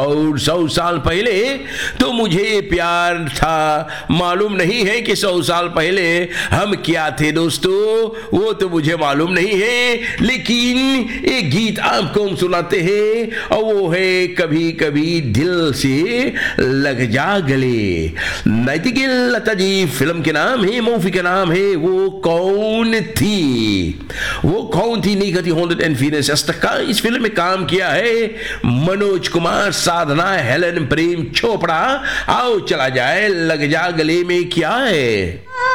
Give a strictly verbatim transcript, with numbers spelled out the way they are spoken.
और सौ साल पहले तो मुझे प्यार था, मालूम नहीं है कि सौ साल पहले हम क्या थे दोस्तों, वो तो मुझे मालूम नहीं है, लेकिन एक गीत आपको हम सुनाते हैं और वो है कभी कभी दिल से लग जा गले। नाइटिंगेल लता जी फिल्म के नाम है, मूवी का नाम है वो कौन थी। वो कौन थी नहीं कहती हॉन्टेड एंड फीनेस का इस फिल्म में काम किया है मनोज कुमार, साधना, हेलन, प्रेम चोपड़ा। आओ चला जाए लग जा गले में क्या है।